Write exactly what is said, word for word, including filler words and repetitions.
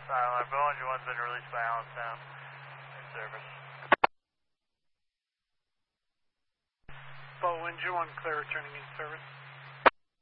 Island. Bow Engine one's been released by Allentown. In service. Bow Engine one, clear returning in service.